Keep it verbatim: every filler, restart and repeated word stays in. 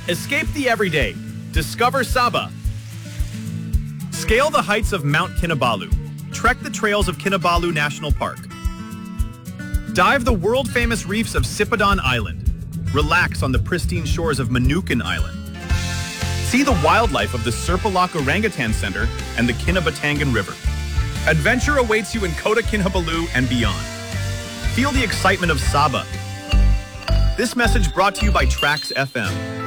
Escape the everyday. Discover Sabah. Scale the heights of Mount Kinabalu. Trek the trails of Kinabalu National Park. Dive the world-famous reefs of Sipadan Island. Relax on the pristine shores of Manukan Island. See the wildlife of the Serpalak Orangutan Center and the Kinabatangan River. Adventure awaits you in Kota Kinabalu and beyond. Feel the excitement of Sabah. This message brought to you by Trax F M.